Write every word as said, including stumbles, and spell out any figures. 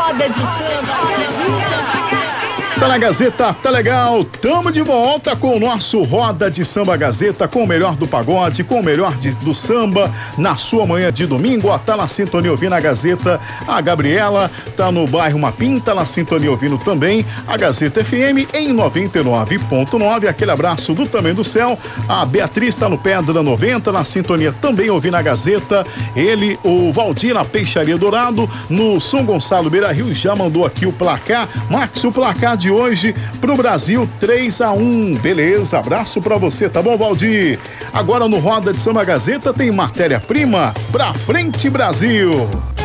Roda de Samba. Tá na Gazeta, tá legal, tamo de volta com o nosso Roda de Samba Gazeta, com o melhor do pagode, com o melhor de, do samba, na sua manhã de domingo, ó, tá na sintonia ouvindo a Gazeta, a Gabriela, tá no bairro Mapim, tá na sintonia ouvindo também a Gazeta F M em noventa e nove ponto nove, aquele abraço do Tamanho do Céu, a Beatriz tá no Pedra noventa, na sintonia também ouvindo a Gazeta, ele, o Valdir na Peixaria Dourado, no São Gonçalo Beira Rio, já mandou aqui o placar, Max, o placar de hoje pro Brasil três a um, beleza, abraço pra você, tá bom, Valdir? Agora no Roda de Samba Gazeta tem matéria-prima, pra frente Brasil.